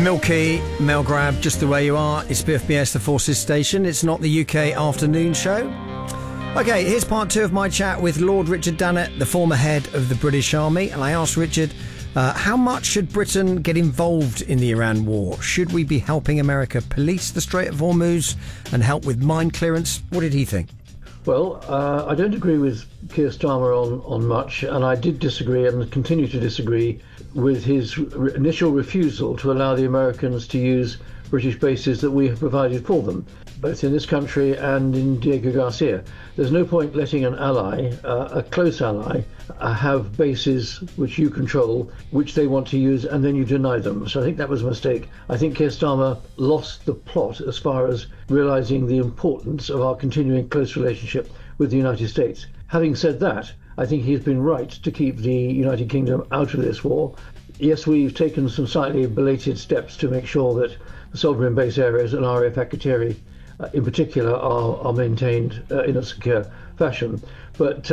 Milky, Mel Grab, just the way you are. It's BFBS, the Forces Station. It's not the UK afternoon show. OK, here's part two of my chat with Lord Richard Dannatt, the former head of the British Army. And I asked Richard, how much should Britain get involved in the Iran war? Should we be helping America police the Strait of Hormuz and help with mine clearance? What did he think? Well, I don't agree with Keir Starmer on much, and I did disagree and continue to disagree with his initial refusal to allow the Americans to use British bases that we have provided for them, both in this country and in Diego Garcia. There's no point letting an ally, a close ally, have bases which you control, which they want to use, and then you deny them. So I think that was a mistake. I think Keir Starmer lost the plot as far as realising the importance of our continuing close relationship with the United States. Having said that, I think he's been right to keep the United Kingdom out of this war. Yes, we've taken some slightly belated steps to make sure that the sovereign base areas and RAF Akrotiri in particular are maintained in a secure fashion. But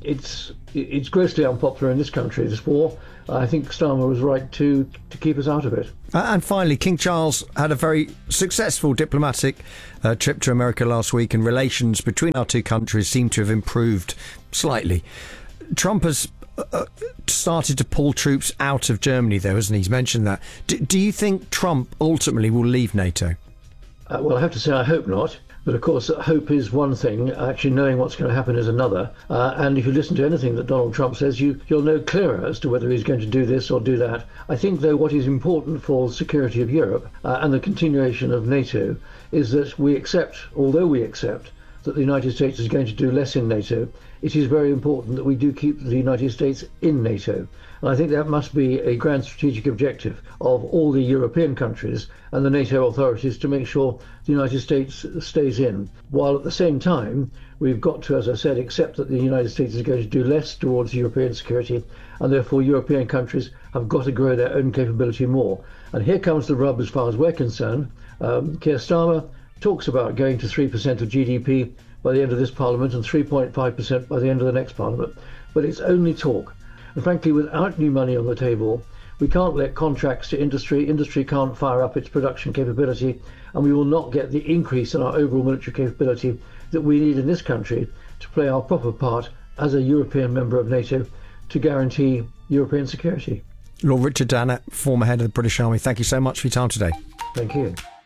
it's grossly unpopular in this country, this war. I think Starmer was right to keep us out of it. And finally, King Charles had a very successful diplomatic trip to America last week, and relations between our two countries seem to have improved slightly. Trump has started to pull troops out of Germany, though, hasn't he? He's mentioned that. Do you think Trump ultimately will leave NATO? Well, I have to say I hope not. But of course, hope is one thing, actually knowing what's going to happen is another. And if you listen to anything that Donald Trump says, you'll know clearer as to whether he's going to do this or do that. I think, though, what is important for the security of Europe and the continuation of NATO is that we accept, although we accept, that the United States is going to do less in NATO, it is very important that we do keep the United States in NATO. And I think that must be a grand strategic objective of all the European countries and the NATO authorities to make sure the United States stays in. While at the same time, we've got to, as I said, accept that the United States is going to do less towards European security, and therefore European countries have got to grow their own capability more. And here comes the rub as far as we're concerned. Keir Starmer talks about going to 3% of GDP by the end of this Parliament and 3.5% by the end of the next Parliament. But it's only talk. And frankly, without new money on the table, we can't let contracts to industry. Industry can't fire up its production capability, and we will not get the increase in our overall military capability that we need in this country to play our proper part as a European member of NATO to guarantee European security. Lord Richard Dannatt, former head of the British Army, thank you so much for your time today. Thank you.